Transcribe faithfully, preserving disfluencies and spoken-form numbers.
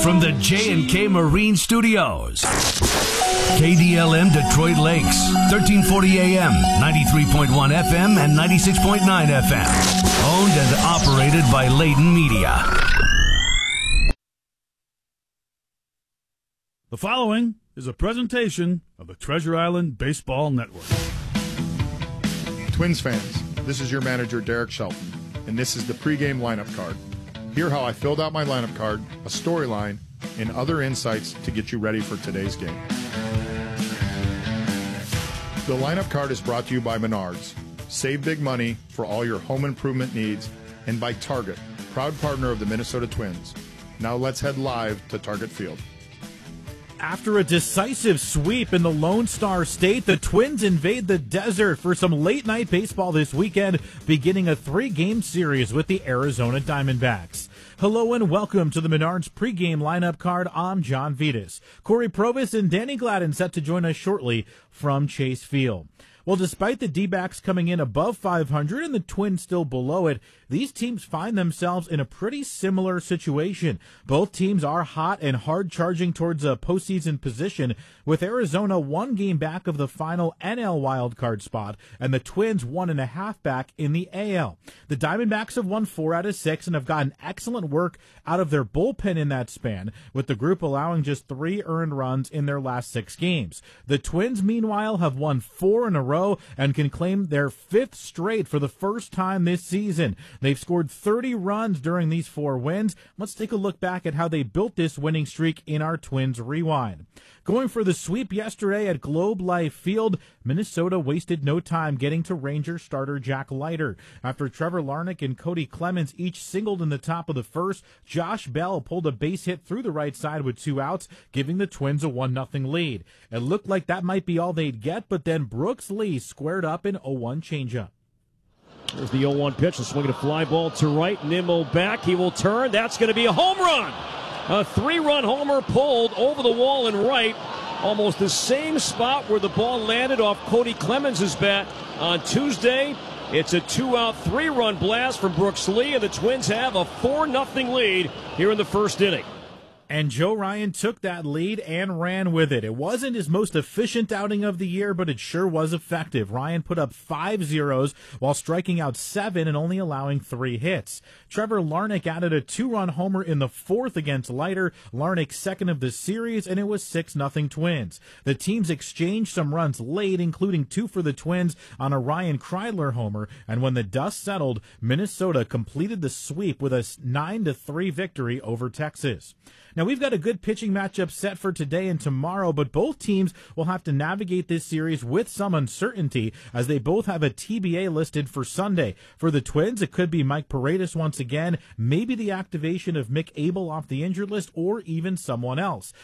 from the J and K Marine Studios. K D L M Detroit Lakes, thirteen forty A M, ninety-three point one F M, and ninety-six point nine F M. Owned and operated by Layton Media. The following is a presentation of the Treasure Island Baseball Network. Twins fans, this is your manager, Derek Shelton, and this is the pregame lineup card. Hear how I filled out my lineup card, a storyline, and other insights to get you ready for today's game. The lineup card is brought to you by Menards. Save big money for all your home improvement needs, and by Target, proud partner of the Minnesota Twins. Now let's head live to Target Field. After a decisive sweep in the Lone Star State, the Twins invade the desert for some late-night baseball this weekend, beginning a three-game series with the Arizona Diamondbacks. Hello and welcome to the Menards pregame lineup card. I'm John Vitas. Corey Provis and Danny Gladden set to join us shortly from Chase Field. Well, despite the D-backs coming in above five hundred and the Twins still below it, these teams find themselves in a pretty similar situation. Both teams are hot and hard charging towards a postseason position, with Arizona one game back of the final N L wildcard spot and the Twins one and a half back in the A L. The Diamondbacks have won four out of six and have gotten excellent work out of their bullpen in that span, with the group allowing just three earned runs in their last six games. The Twins, meanwhile, have won four in a row and can claim their fifth straight for the first time this season. They've scored thirty runs during these four wins. Let's take a look back at how they built this winning streak in our Twins Rewind. Going for the sweep yesterday at Globe Life Field, Minnesota wasted no time getting to Ranger starter Jack Leiter. After Trevor Larnach and Cody Clemens each singled in the top of the first, Josh Bell pulled a base hit through the right side with two outs, giving the Twins a one nothing lead. It looked like that might be all they'd get, but then Brooks Lee squared up an oh one changeup. There's the oh one pitch, a swing and a fly ball to right. Nimmo back, he will turn. That's going to be a home run. A three-run homer pulled over the wall and right. Almost the same spot where the ball landed off Cody Clemens' bat on Tuesday. It's a two-out, three-run blast from Brooks Lee, and the Twins have a four nothing lead here in the first inning. And Joe Ryan took that lead and ran with it. It wasn't his most efficient outing of the year, but it sure was effective. Ryan put up five zeros while striking out seven and only allowing three hits. Trevor Larnach added a two-run homer in the fourth against Leiter, Larnach's second of the series, and it was six nothing Twins. The teams exchanged some runs late, including two for the Twins on a Ryan Kreidler homer, and when the dust settled, Minnesota completed the sweep with a nine to three victory over Texas. Now, we've got a good pitching matchup set for today and tomorrow, but both teams will have to navigate this series with some uncertainty as they both have a T B A listed for Sunday. For the Twins, it could be Mike Paredes once again, maybe the activation of Mick Abel off the injured list, or even someone else.